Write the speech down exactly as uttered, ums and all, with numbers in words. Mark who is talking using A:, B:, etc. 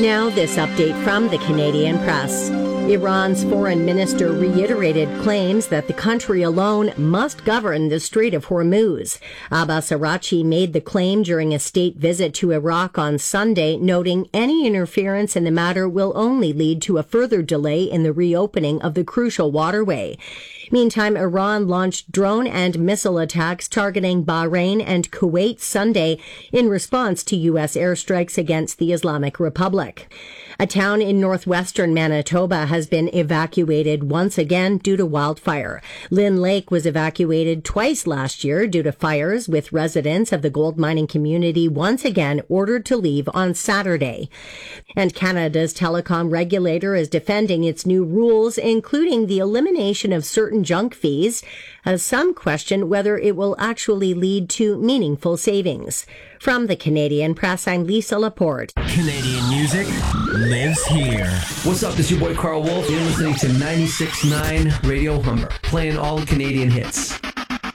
A: Now, this update from the Canadian Press. Iran's foreign minister reiterated claims that the country alone must govern the Strait of Hormuz. Abbas Araghchi made the claim during a state visit to Iraq on Sunday, noting any interference in the matter will only lead to a further delay in the reopening of the crucial waterway. Meantime, Iran launched drone and missile attacks targeting Bahrain and Kuwait Sunday in response to U S airstrikes against the Islamic Republic. A town in northwestern Manitoba has been evacuated once again due to wildfire. Lynn Lake was evacuated twice last year due to fires, with residents of the gold mining community once again ordered to leave on Saturday. And Canada's telecom regulator is defending its new rules, including the elimination of certain junk fees, as some question whether it will actually lead to meaningful savings. From the Canadian Press, I'm Lisa Laporte.
B: Canadian music lives here.
C: What's up? This is your boy Carl Wolf. You're listening to ninety-six point nine Radio Humber, playing all the Canadian hits.